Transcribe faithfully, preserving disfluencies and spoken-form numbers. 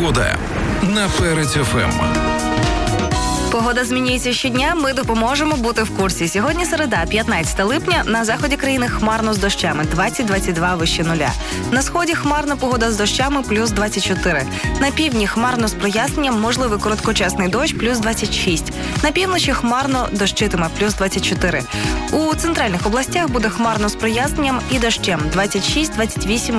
Погода на Перець еф ем. Погода змінюється щодня, ми допоможемо бути в курсі. Сьогодні середа, п'ятнадцяте липня, на заході країни хмарно з дощами, двадцять - двадцять два вище нуля. На сході хмарна погода з дощами, плюс двадцять чотири. На півдні хмарно з проясненням, можливий короткочасний дощ, плюс двадцять шість. На півночі хмарно дощитиме, плюс двадцять чотири. У центральних областях буде хмарно з проясненням і дощем, двадцять шість - двадцять вісім